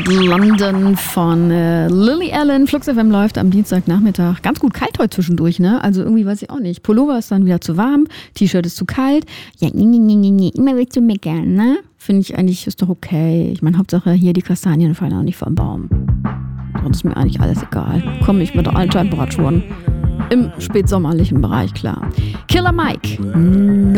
London von Lily Allen. Flux FM läuft am Dienstagnachmittag. Ganz gut kalt heute zwischendurch, ne? Also irgendwie weiß ich auch nicht. Pullover ist dann wieder zu warm, T-Shirt ist zu kalt. Ja, immer willst du meckern, ne? Finde ich eigentlich, ist doch okay. Ich meine, Hauptsache hier die Kastanien fallen auch nicht vom Baum. Sonst ist mir eigentlich alles egal. Komme ich mit allen Temperaturen im spätsommerlichen Bereich klar. Killer Mike,